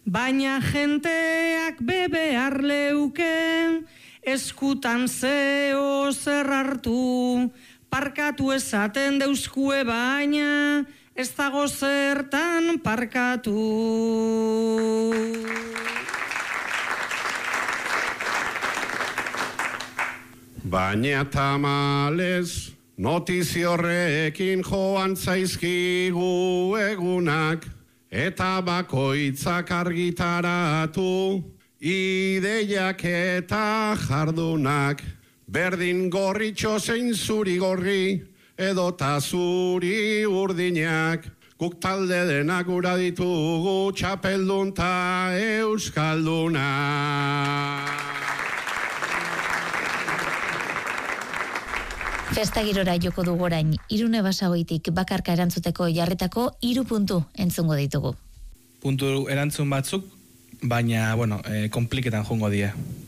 baina jenteak behar leuke, eskutan zeo zer hartu, parkatu esaten deuskue baina, ez dago zertan parkatu. Baina tamalez, notizio horrekin joan zaizkigu egunak, eta bakoitzak argitaratu, ideiak eta jardunak, berdin gorritxo zein zuri gorri, edota zuri urdinak, guk talde denak gura ditugu txapeldun ta euskalduna. Festa girora joko dugu orain, Irune Basagoitik bakarka erantzuteko jarritako 3 puntu entzungo ditugu. Puntu erantzun batzuk, baina, kompliketan jongo die.